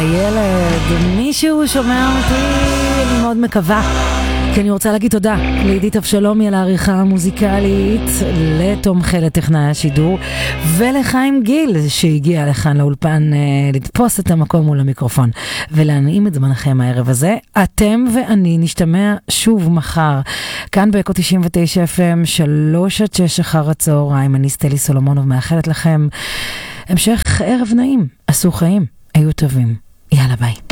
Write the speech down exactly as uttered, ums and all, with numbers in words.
הילד, מישהו שומע אותי, אני מאוד מקווה, כי אני רוצה להגיד תודה לעידית אבשלומי על העריכה המוזיקלית, לתומכי לטכנאי השידור, ולחיים גיל שהגיע לכאן לאולפן לתפוס את המקום מול המיקרופון ולהנעים את זמנכם הערב הזה. אתם ואני נשתמע שוב מחר כאן באקו תשעים ותשע אף אם, שלוש עד שש אחר הצהריים. אני סטלי סולומונוב מאחלת לכם המשך ערב נעים, עשו חיים, היו טובים, יאללה ביי.